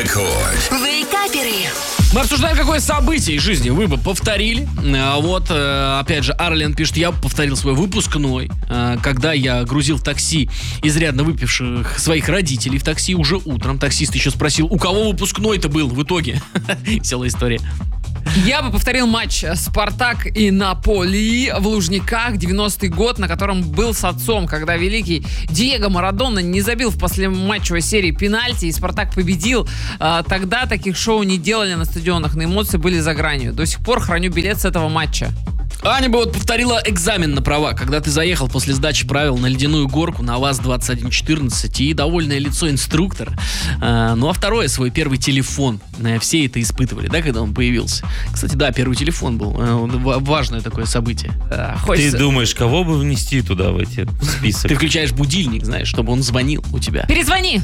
Рекорд. Вейкаперы. Мы обсуждаем, какое событие из жизни вы бы повторили. Вот, опять же, Арлен пишет: я повторил свой выпускной, когда я грузил в такси изрядно выпивших своих родителей в такси уже утром. Таксист еще спросил, у кого выпускной-то был в итоге. Веселая история. Я бы повторил матч «Спартак» и «Наполи» в Лужниках, 90-й год, на котором был с отцом, когда великий Диего Марадона не забил в послематчевой серии пенальти, и «Спартак» победил. Тогда таких шоу не делали на стадионах, на эмоции были за гранью. До сих пор храню билет с этого матча. Аня бы вот повторила экзамен на права, когда ты заехал после сдачи правил на ледяную горку на ВАЗ-2114 и довольное лицо инструктора. Ну а второе, свой первый телефон. Все это испытывали, да, когда он появился? Кстати, да, первый телефон был. Важное такое событие. Ты думаешь, кого бы внести туда в эти список? Ты включаешь будильник, знаешь, чтобы он звонил у тебя. Перезвони!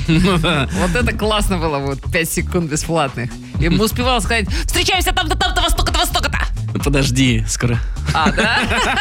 Вот это классно было, вот 5 секунд бесплатных. И мы успевал сказать: встречаемся там-то, там-то, во столько-то. Подожди, скоро. А, да?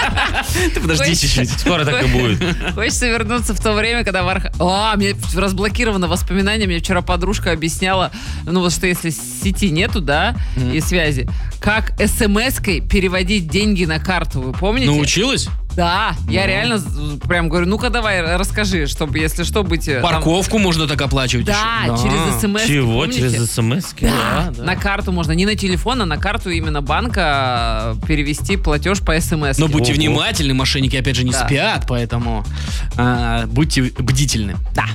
Ты подожди чуть-чуть. Скоро так и будет. Хочется вернуться в то время, когда мне разблокировано воспоминание. Мне вчера подружка объясняла, ну вот что если сети нету, да, и связи, как смс-кой переводить деньги на карту, вы помните? Научилась? Да, я реально прям говорю, ну-ка давай расскажи, чтобы, если что, быть... Парковку можно так оплачивать Да, еще. через смс. Чего? помните? Через смс-ки? Да, на карту можно, не на телефон, а на карту именно банка перевести платеж по смс. Но будьте Ого. внимательны, мошенники опять же не Да. спят, поэтому будьте бдительны. Да.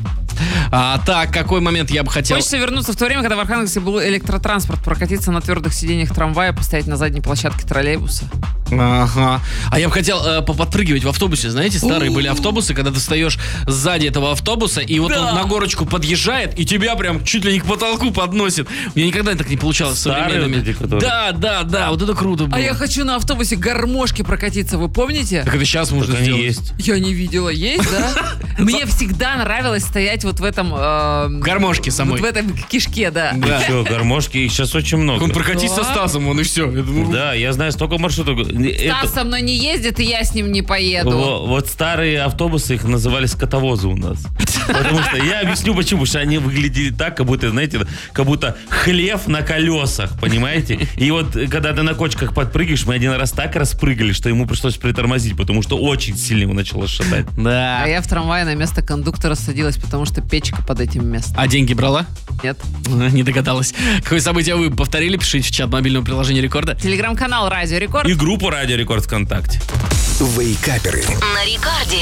Так, какой момент я бы хотел... Хочется вернуться в то время, когда в Архангельске был электротранспорт, прокатиться на твердых сиденьях трамвая, постоять на задней площадке троллейбуса. Ага. А я бы хотел поподпрыгивать в автобусе. Знаете, старые были автобусы, когда ты встаешь сзади этого автобуса, и вот он на горочку подъезжает, и тебя прям чуть ли не к потолку подносит. У меня никогда так не получалось с Старые современными. вот эти, которые? Да, вот это круто было. А я хочу на автобусе гармошки прокатиться, вы помните? Так это сейчас можно Так они сделать. есть. Я не видела, есть, да? Мне всегда нравилось стоять вот в этом... Гармошки самой. Вот в этом кишке, да. Да. Что, гармошки, их сейчас очень много. Он прокатись со Да. Стасом, он и все. Да, я знаю столько маршрутов. Стас со мной не ездит, и я с ним не поеду. Вот старые автобусы, их называли скотовозы у нас. Потому что я объясню почему. Потому что они выглядели так, как будто, знаете, как будто хлев на колесах, понимаете? И вот когда ты на кочках подпрыгиваешь, мы один раз так распрыгали, что ему пришлось притормозить, потому что очень сильно его начало шатать. Да. А я в трамвае на место кондуктора садилась, потому что печка под этим местом. А деньги брала? Нет. Не догадалась. Какое событие вы повторили? Пишите в чат мобильного приложения Рекорда. Телеграм-канал Радио Рекорд. И группу Радио Рекорд ВКонтакте. Вейкаперы. На Рекорде.